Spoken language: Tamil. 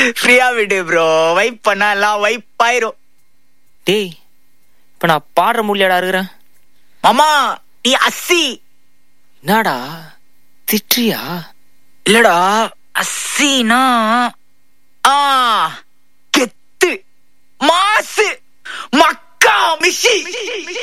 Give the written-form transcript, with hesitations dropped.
ஃப்ரீயா விடு ப்ரோ. வைப் பண்ணா எல்லாம் வைப் ஆயிரும். டேய், இப்ப நான் பாடுற முடியாடா இருக்கிறேன். மாமா நீ அஸ்ஸி. என்னடா திட்றியா? இல்லடா, அஸ்ஸினா கெத்து, மாசு, மக்கா, மிஷி.